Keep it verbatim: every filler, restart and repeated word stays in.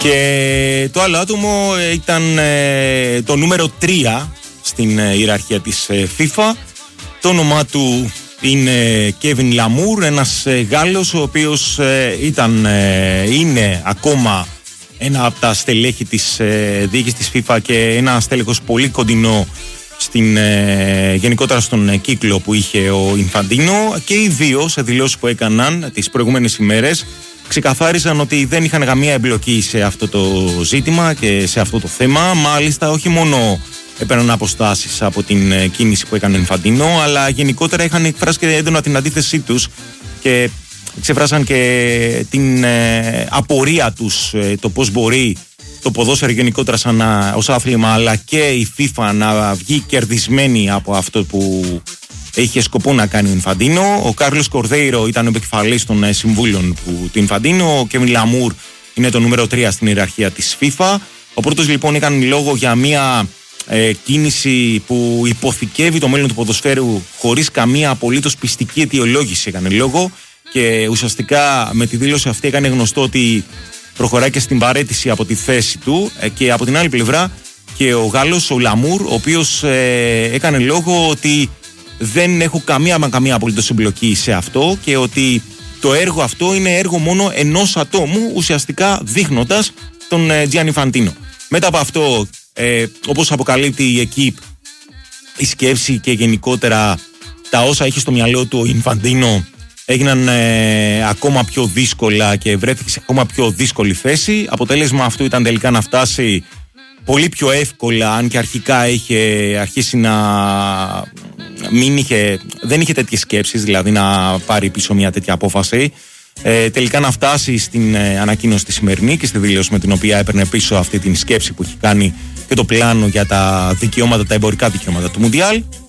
Και το άλλο άτομο ήταν ε, το νούμερο τρία στην ε, ιεραρχία της ε, FIFA. Το όνομά του είναι Kevin Lamour, ένας ε, Γάλλος ο οποίος ε, ήταν, ε, είναι ακόμα ένα από τα στελέχη της ε, διοίκησης της FIFA και ένα στέλεχος πολύ κοντινό στην, ε, γενικότερα στον ε, κύκλο που είχε ο Ινφαντίνο. Και οι δύο σε δηλώσεις που έκαναν τις προηγούμενες ημέρες ξεκαθάρισαν ότι δεν είχαν καμία εμπλοκή σε αυτό το ζήτημα και σε αυτό το θέμα. Μάλιστα όχι μόνο έπαιρναν αποστάσεις από την ε, κίνηση που έκανε ο Ινφαντίνο, αλλά γενικότερα είχαν εκφράσει και έντονα την αντίθεσή τους και εξεφράσαν και την ε, απορία τους ε, το πώς μπορεί το ποδόσφαιρο γενικότερα σαν α, ως άθλημα, αλλά και η FIFA να βγει κερδισμένη από αυτό που είχε σκοπό να κάνει ο Ινφαντίνο. Ο Κάρλος Κορδέιρο ήταν ο επικεφαλής των ε, συμβούλων που, του Ινφαντίνο. Ο Κέβιν Λαμούρ είναι το νούμερο τρία στην ιεραρχία της FIFA. Ο πρώτος λοιπόν έκανε λόγο για μια ε, κίνηση που υποθηκεύει το μέλλον του ποδοσφαίρου χωρίς καμία απολύτως πιστική αιτιολόγηση, έκανε λόγο. Και ουσιαστικά με τη δήλωση αυτή έκανε γνωστό ότι προχωράει και στην παραίτηση από τη θέση του. Και από την άλλη πλευρά και ο Γάλλος, ο Λαμούρ, ο οποίος ε, έκανε λόγο ότι δεν έχω καμία μα καμία απολύτως εμπλοκή σε αυτό και ότι το έργο αυτό είναι έργο μόνο ενός ατόμου, ουσιαστικά δείχνοντας τον ε, Gianni Infantino. Μετά από αυτό, ε, όπως αποκαλύπτει η Equipe, η σκέψη και γενικότερα τα όσα είχε στο μυαλό του ο Infantino έγιναν ε, ακόμα πιο δύσκολα και βρέθηκε σε ακόμα πιο δύσκολη θέση. Αποτέλεσμα αυτού ήταν τελικά να φτάσει πολύ πιο εύκολα, αν και αρχικά είχε αρχίσει να μην είχε, δεν είχε τέτοιες σκέψεις, δηλαδή να πάρει πίσω μια τέτοια απόφαση. Ε, τελικά να φτάσει στην ε, ανακοίνωση τη σημερινή και στη δήλωση με την οποία έπαιρνε πίσω αυτή την σκέψη που έχει κάνει και το πλάνο για τα δικαιώματα, τα εμπορικά δικαιώματα του Μουντιάλ.